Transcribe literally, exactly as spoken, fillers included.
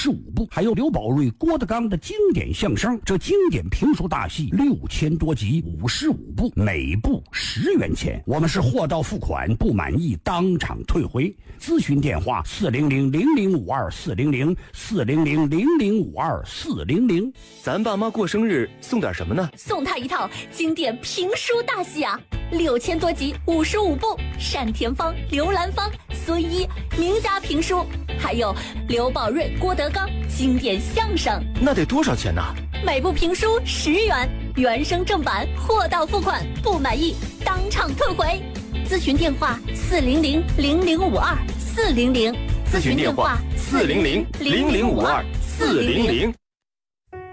十五部，还有刘宝瑞、郭德纲的经典相声。这经典评书大戏六千多集，五十五部，每部十元钱。我们是货到付款，不满意当场退回。咨询电话四零零零零五二四零零四零零零零五二四零零。 咱爸妈过生日送点什么呢？ 送他一套经典评书大戏啊，六千多集，五十五部，单田芳、刘兰芳、孙一名家评书，还有刘宝瑞、郭德纲经典相声。 那得多少钱呢？ 每部评书十元，原声正版，货到付款，不满意当场退回。咨询电话四零零零零五二四零零， 咨询电话四零零零零五二四零零。